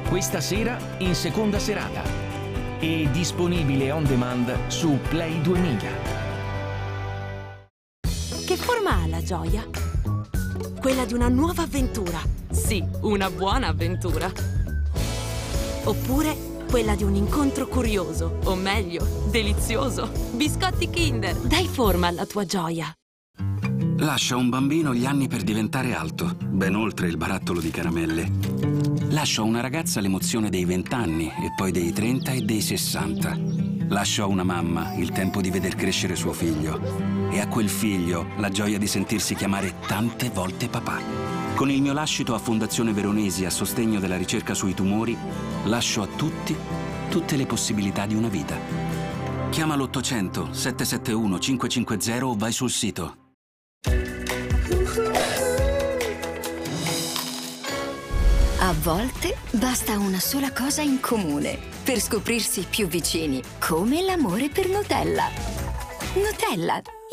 questa sera in seconda serata. E disponibile on demand su Play 2000. Che forma ha la gioia? Quella di una nuova avventura. Sì, una buona avventura. Oppure quella di un incontro curioso, o meglio, delizioso. Biscotti Kinder, dai forma alla tua gioia. Lascia a un bambino gli anni per diventare alto, ben oltre il barattolo di caramelle. Lascio a una ragazza l'emozione dei 20 anni e poi dei 30 e dei 60. Lascio a una mamma il tempo di veder crescere suo figlio e a quel figlio la gioia di sentirsi chiamare tante volte papà. Con il mio lascito a Fondazione Veronesi a sostegno della ricerca sui tumori, lascio a tutti tutte le possibilità di una vita. Chiama l'800 771 550 o vai sul sito. A volte basta una sola cosa in comune per scoprirsi più vicini, come l'amore per Nutella. Nutella,